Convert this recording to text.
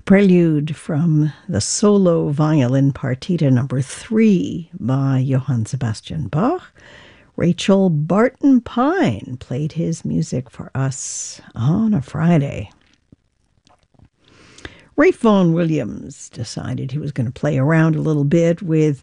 Prelude from the Solo Violin Partita Number 3 by Johann Sebastian Bach. Rachel Barton Pine played his music for us on a Friday. Ralph Vaughan Williams decided he was going to play around a little bit with